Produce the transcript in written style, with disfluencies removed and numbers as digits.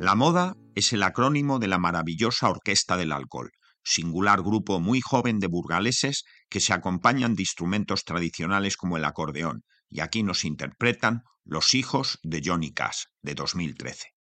La moda es el acrónimo de la maravillosa Orquesta del Alcohol, singular grupo muy joven de burgaleses que se acompañan de instrumentos tradicionales como el acordeón, y aquí nos interpretan Los hijos de Johnny Cash, de 2013.